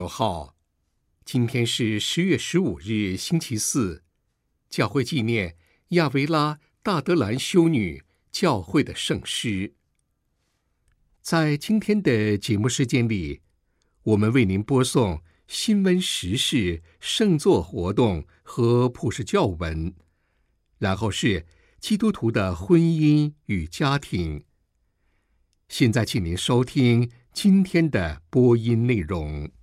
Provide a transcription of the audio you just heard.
号，今天是10月15日，星期四，教会纪念亚维拉大德兰修女教会的圣诗。在今天的节目时间里，我们为您播送新闻时事、圣座活动和普世教文，然后是基督徒的婚姻与家庭。现在请您收听今天的播音内容。